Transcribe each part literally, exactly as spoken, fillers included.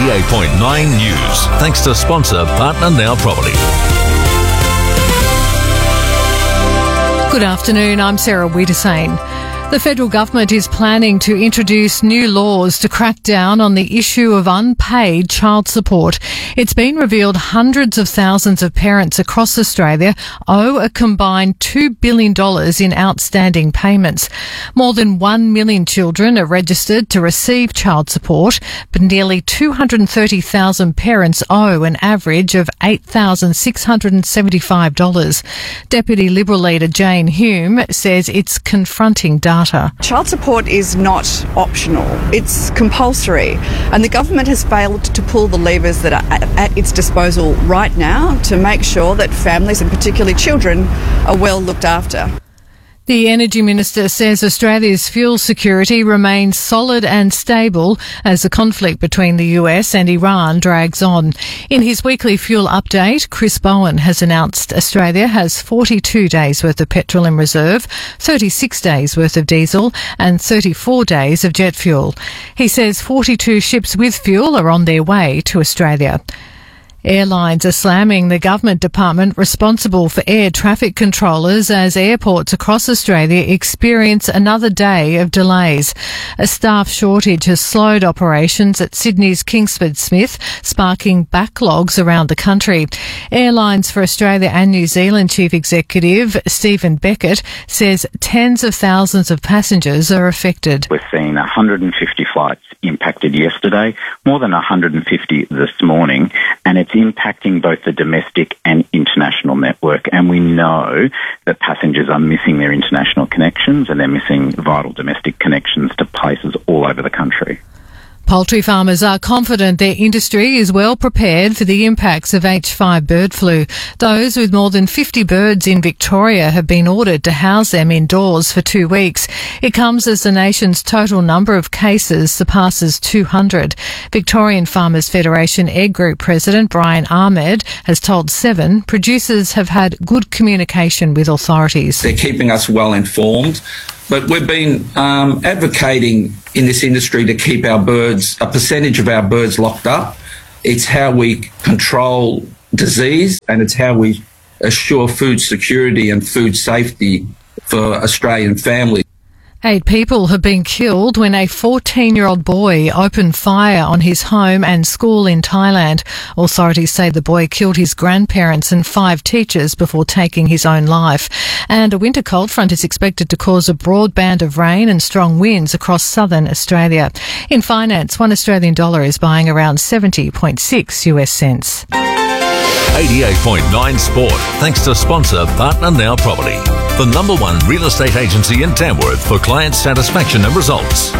eighty-eight point nine News. Thanks to sponsor Partner Now Property. Good afternoon, I'm Sarah Wiedersane. The federal government is planning to introduce new laws to crack down on the issue of unpaid child support. It's been revealed hundreds of thousands of parents across Australia owe a combined two billion dollars in outstanding payments. More than one million children are registered to receive child support, but nearly two hundred thirty thousand parents owe an average of eight thousand six hundred seventy-five dollars. Deputy Liberal leader Jane Hume says it's confronting data. Child support is not optional, it's compulsory, and the government has failed to pull the levers that are at its disposal right now to make sure that families, and particularly children, are well looked after. The Energy Minister says Australia's fuel security remains solid and stable as the conflict between the U S and Iran drags on. In his weekly fuel update, Chris Bowen has announced Australia has forty-two days worth of petrol in reserve, thirty-six days worth of diesel and thirty-four days of jet fuel. He says forty-two ships with fuel are on their way to Australia. Airlines are slamming the government department responsible for air traffic controllers as airports across Australia experience another day of delays. A staff shortage has slowed operations at Sydney's Kingsford Smith, sparking backlogs around the country. Airlines for Australia and New Zealand Chief Executive Stephen Beckett says tens of thousands of passengers are affected. We're seeing one hundred fifty flights impacted yesterday, more than one hundred fifty this morning, and it's impacting both the domestic and international network. And we know that passengers are missing their international connections and they're missing vital domestic connections to places all over the country. Poultry farmers are confident their industry is well prepared for the impacts of H five bird flu. Those with more than fifty birds in Victoria have been ordered to house them indoors for two weeks. It comes as the nation's total number of cases surpasses two hundred. Victorian Farmers Federation Egg Group President Brian Ahmed has told Seven producers have had good communication with authorities. They're keeping us well informed. But we've been um, advocating in this industry to keep our birds, a percentage of our birds locked up. It's how we control disease and it's how we assure food security and food safety for Australian families. Eight people have been killed when a fourteen-year-old boy opened fire on his home and school in Thailand. Authorities say the boy killed his grandparents and five teachers before taking his own life. And a winter cold front is expected to cause a broad band of rain and strong winds across southern Australia. In finance, one Australian dollar is buying around seventy point six U S cents. eighty-eight point nine Sport, thanks to sponsor Partner Now Property, the number one real estate agency in Tamworth for client satisfaction and results.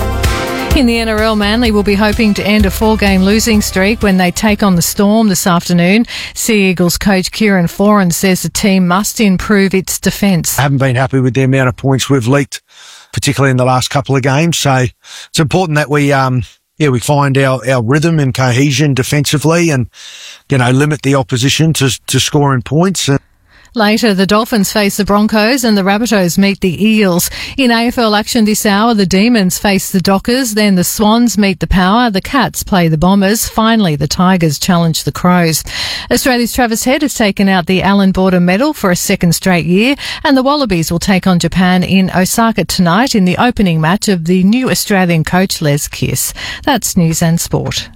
In the N R L, Manly will be hoping to end a four-game losing streak when they take on the Storm this afternoon. Sea Eagles coach Kieran Foran says the team must improve its defence. I haven't been happy with the amount of points we've leaked, particularly in the last couple of games. So it's important that we, um, yeah, we find our, our rhythm and cohesion defensively and, you know, limit the opposition to, to scoring points. Later, the Dolphins face the Broncos and the Rabbitohs meet the Eels. In A F L action this hour, the Demons face the Dockers, then the Swans meet the Power, the Cats play the Bombers, finally the Tigers challenge the Crows. Australia's Travis Head has taken out the Allan Border Medal for a second straight year, and the Wallabies will take on Japan in Osaka tonight in the opening match of the new Australian coach Les Kiss. That's News and Sport.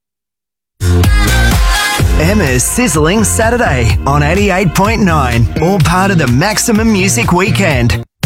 Emma's Sizzling Saturday on eighty-eight point nine, all part of the Maximum Music Weekend.